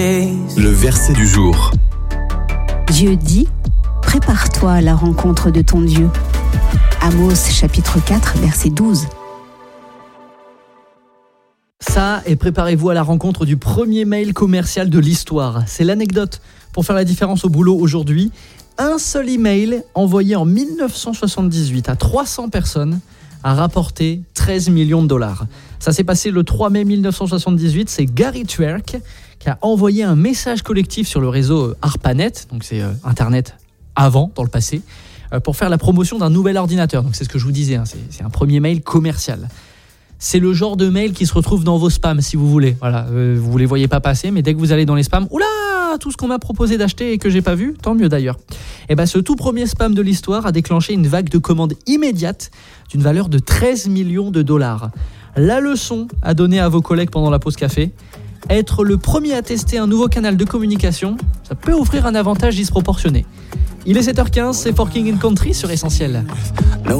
Le verset du jour. Dieu dit, prépare-toi à la rencontre de ton Dieu. Amos chapitre 4, verset 12. Ça, et préparez-vous à la rencontre du premier mail commercial de l'histoire. C'est l'anecdote pour faire la différence au boulot aujourd'hui. Un seul email envoyé en 1978 à 300 personnes a rapporté 13 millions de dollars. Ça s'est passé le 3 mai 1978. C'est Gary Twerk qui a envoyé un message collectif sur le réseau ARPANET, donc c'est Internet avant, dans le passé, pour faire la promotion d'un nouvel ordinateur. Donc c'est ce que je vous disais, c'est un premier mail commercial. C'est le genre de mail qui se retrouve dans vos spams, si vous voulez. Voilà, vous les voyez pas passer, mais dès que vous allez dans les spams, oula, tout ce qu'on m'a proposé d'acheter et que j'ai pas vu, tant mieux d'ailleurs. Et ce tout premier spam de l'histoire a déclenché une vague de commandes immédiates d'une valeur de 13 millions de dollars. La leçon à donner à vos collègues pendant la pause café: être le premier à tester un nouveau canal de communication, ça peut offrir un avantage disproportionné. Il est 7h15, c'est For King & Country sur Essentiel.